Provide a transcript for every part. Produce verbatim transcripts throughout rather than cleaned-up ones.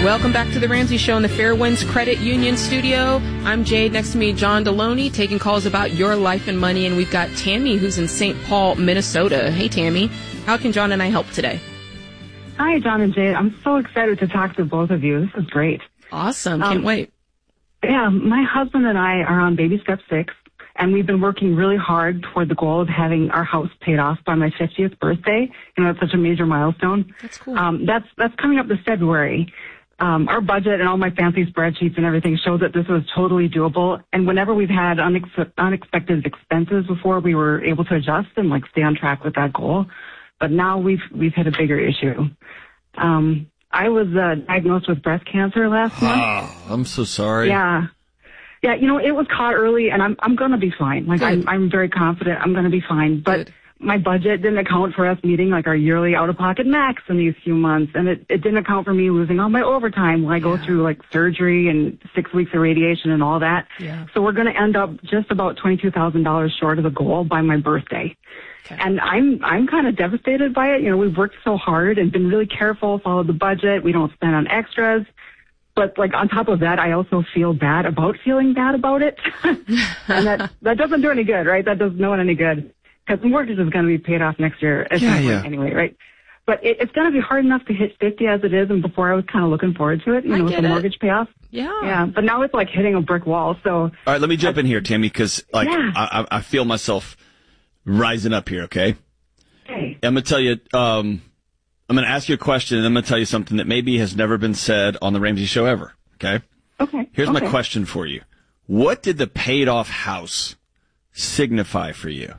Welcome back to the Ramsey Show in the Fairwinds Credit Union studio. I'm Jade. Next to me, John Deloney, taking calls about your life and money. And we've got Tammy, who's in Saint Paul, Minnesota. Hey, Tammy. How can John and I help today? Hi, John and Jade. I'm so excited to talk to both of you. This is great. Awesome. Can't um, wait. Yeah, my husband and I are on baby step six, and we've been working really hard toward the goal of having our house paid off by my fiftieth birthday. You know, it's such a major milestone. That's cool. Um, that's, that's coming up this February. Um, our budget and all my fancy spreadsheets and everything show that this was totally doable. And whenever we've had unex- unexpected expenses before, we were able to adjust and like stay on track with that goal. But now we've we've hit a bigger issue. Um, I was uh, diagnosed with breast cancer last month. Oh, I'm so sorry. Yeah, yeah. You know, it was caught early, and I'm I'm gonna be fine. Like I'm I'm very confident I'm gonna be fine. But Good. My budget didn't account for us meeting like our yearly out-of-pocket max in these few months, and it, it didn't account for me losing all my overtime when I go through like surgery and six weeks of radiation and all that. Yeah. So we're going to end up just about twenty-two thousand dollars short of the goal by my birthday. Okay. And I'm I'm kind of devastated by it. You know, we've worked so hard and been really careful, followed the budget. We don't spend on extras. But like on top of that, I also feel bad about feeling bad about it, and that that doesn't do any good, right? That does no one any good. Because the mortgage is going to be paid off next year at Yeah, some point yeah. anyway, right? But it, it's going to be hard enough to hit fifty as it is, and before I was kind of looking forward to it, you I know, with get the it. mortgage payoff. Yeah. Yeah, but now it's like hitting a brick wall, so... All right, let me jump in here, Tammy, because like Yeah. I, I I feel myself rising up here. Okay, Hey. I'm gonna tell you. Um, I'm gonna ask you a question, and I'm gonna tell you something that maybe has never been said on the Ramsey Show ever. Okay. Okay. Here's okay. my question for you: what did the paid-off house signify for you?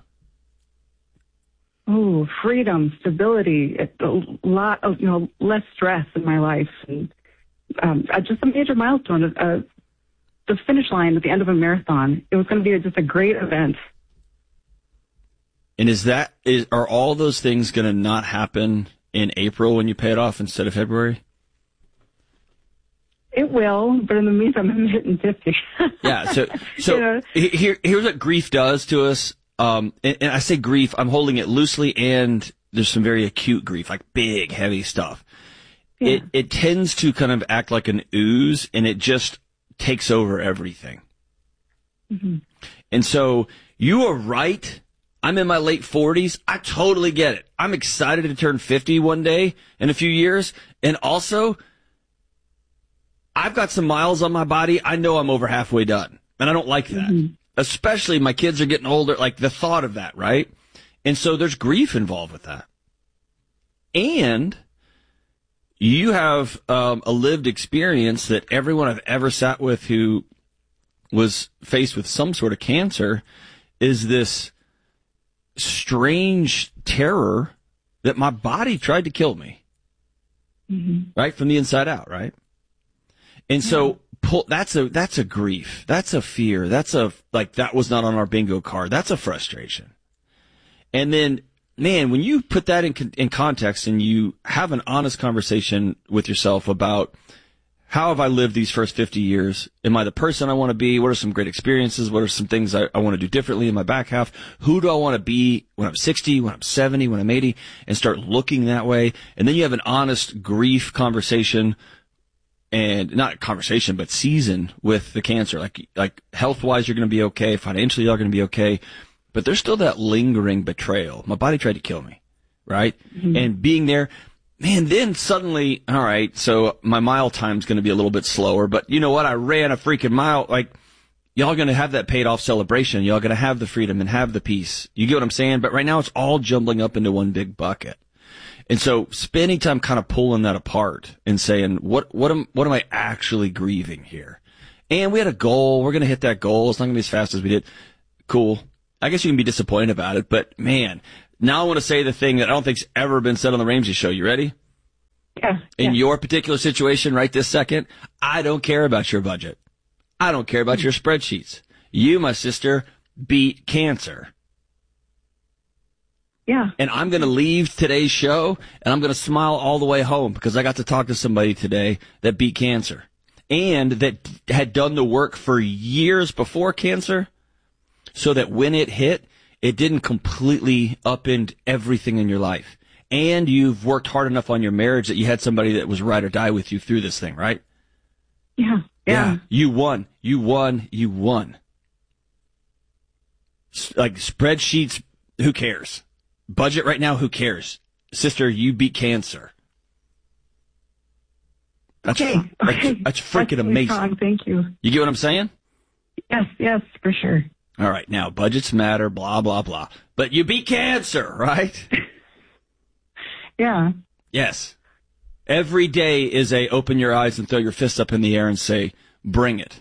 Oh, freedom, stability, it's a lot of, you know, less stress in my life, and um, uh, just a major milestone, uh, the finish line at the end of a marathon. It was going to be just a great event. And is that is are all those things going to not happen in April when you pay it off instead of February? It will, but in the meantime, I'm hitting fifty. Yeah. So so You know? he- here here's what grief does to us. Um, and, and I say grief, I'm holding it loosely, and there's some very acute grief, like big, heavy stuff. Yeah. It it tends to kind of act like an ooze, and it just takes over everything. Mm-hmm. And so you are right. I'm in my late forties. I totally get it. I'm excited to turn fifty one day in a few years. And also, I've got some miles on my body. I know I'm over halfway done. And I don't like that. Mm-hmm. Especially my kids are getting older. Like the thought of that, right? And so there's grief involved with that. And you have um, a lived experience that everyone I've ever sat with who was faced with some sort of cancer is this strange terror that my body tried to kill me, mm-hmm. right? From the inside out, right? And yeah. so pull, that's a, that's a grief. That's a fear. That's a, like, that was not on our bingo card. That's a frustration. And then, man, when you put that in, in context and you have an honest conversation with yourself about how have I lived these first fifty years? Am I the person I want to be? What are some great experiences? What are some things I, I want to do differently in my back half? Who do I want to be when I'm sixty, when I'm seventy, when I'm eighty? And start looking that way. And then you have an honest grief conversation, and not conversation, but season with the cancer. Like, like health-wise, you're going to be okay. Financially, you're going to be okay. But there's still that lingering betrayal. My body tried to kill me, right? Mm-hmm. And being there, man, then suddenly, all right, so my mile time's going to be a little bit slower, but you know what? I ran a freaking mile. Like, y'all going to have that paid off celebration. Y'all going to have the freedom and have the peace. You get what I'm saying? But right now it's all jumbling up into one big bucket. And so spending time kind of pulling that apart and saying, what, what am, what am I actually grieving here? And we had a goal. We're going to hit that goal. It's not going to be as fast as we did. Cool. I guess you can be disappointed about it, but man, now I want to say the thing that I don't think's ever been said on the Ramsey Show. You ready? Yeah. In yeah. your particular situation right this second, I don't care about your budget. I don't care about your spreadsheets. You, my sister, beat cancer. Yeah. And I'm going to leave today's show, and I'm going to smile all the way home because I got to talk to somebody today that beat cancer and that had done the work for years before cancer so that when it hit, it didn't completely upend everything in your life. and you've worked hard enough on your marriage that you had somebody that was ride or die with you through this thing, right? Yeah. Yeah. yeah. You won. You won. You won. Like spreadsheets, who cares? Budget right now, who cares? Sister, you beat cancer. That's, okay. that's, okay. that's freaking that's amazing. Strong. Thank you. You get what I'm saying? Yes, yes, for sure. All right. Now, budgets matter, blah, blah, blah. But you beat cancer, right? Yeah. Yes. Every day is a open your eyes and throw your fists up in the air and say, bring it.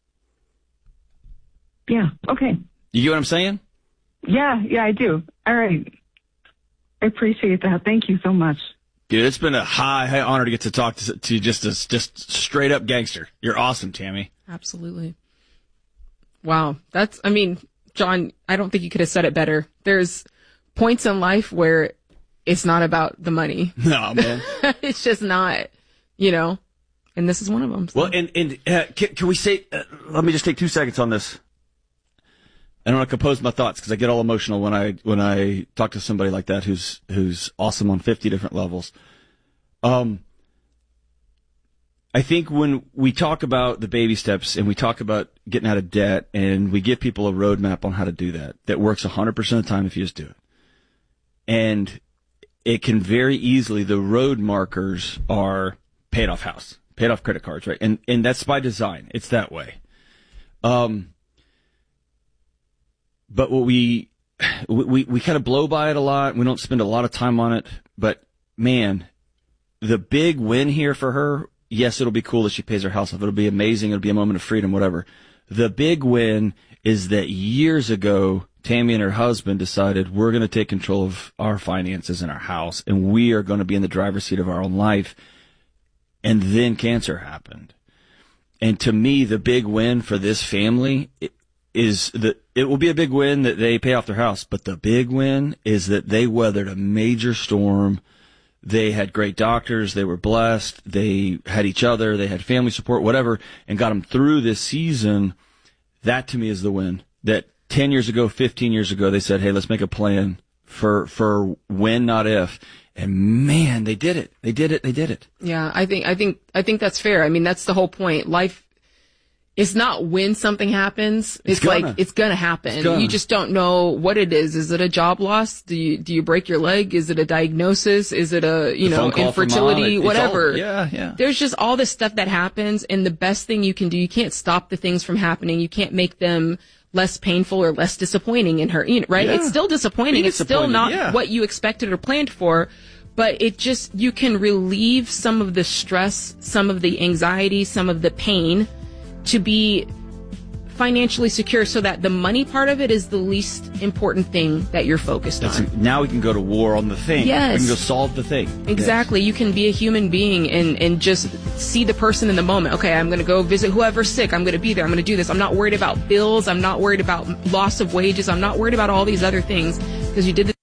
Yeah. Okay. You get what I'm saying? Yeah. Yeah, I do. All right. I appreciate that. Thank you so much. Dude, it's been a high, high honor to get to talk to, to just a just straight up gangster. You're awesome, Tammy. Absolutely. Wow. That's, I mean, John, I don't think you could have said it better. There's points in life where it's not about the money. No, man. It's just not, you know, and this is one of them. So. Well, and, and uh, can, can we say, uh, let me just take two seconds on this. I don't want to compose my thoughts because I get all emotional when I when I talk to somebody like that who's who's awesome on fifty different levels. Um, I think when we talk about the baby steps and we talk about getting out of debt and we give people a roadmap on how to do that, that works one hundred percent of the time if you just do it. And it can very easily, the road markers are paid off house, paid off credit cards, right? And and that's by design. It's that way. Um. But what we, we, we kind of blow by it a lot. We don't spend a lot of time on it. But man, the big win here for her, yes, it'll be cool that she pays her house off. It'll be amazing. It'll be a moment of freedom, whatever. The big win is that years ago, Tammy and her husband decided we're going to take control of our finances in our house and we are going to be in the driver's seat of our own life. And then cancer happened. And to me, the big win for this family is that it will be a big win that they pay off their house, but the big win is that they weathered a major storm. They had great doctors. They were blessed. They had each other. They had family support, whatever, and got them through this season. That to me is the win. That ten years ago, fifteen years ago, they said, hey, let's make a plan for, for when, not if. And man, they did it. They did it. They did it. Yeah, I think, I think, I think that's fair. I mean, that's the whole point. Life, it's not when something happens. It's, it's like, it's gonna happen. It's gonna. You just don't know what it is. Is it a job loss? Do you, do you break your leg? Is it a diagnosis? Is it a, you the know, infertility? It, whatever. All, yeah, yeah. There's just all this stuff that happens, and the best thing you can do, you can't stop the things from happening. You can't make them less painful or less disappointing in her, right? Yeah. It's still disappointing. It's still not yeah. what you expected or planned for. But it just, you can relieve some of the stress, some of the anxiety, some of the pain to be financially secure so that the money part of it is the least important thing that you're focused That's on. A, now we can go to war on the thing. Yes. We can go solve the thing. Exactly. Yes. You can be a human being and, and just see the person in the moment. Okay, I'm going to go visit whoever's sick. I'm going to be there. I'm going to do this. I'm not worried about bills. I'm not worried about loss of wages. I'm not worried about all these other things because you did the